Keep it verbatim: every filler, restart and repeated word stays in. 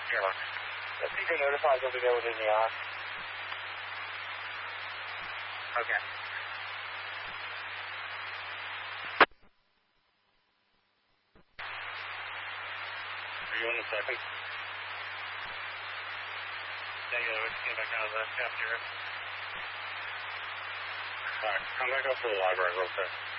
Airlock. The P J notifies will be there within the hour. Okay. Are you on the second? Negative, we came back out of the cafeteria. Alright, come back up to the library real quick.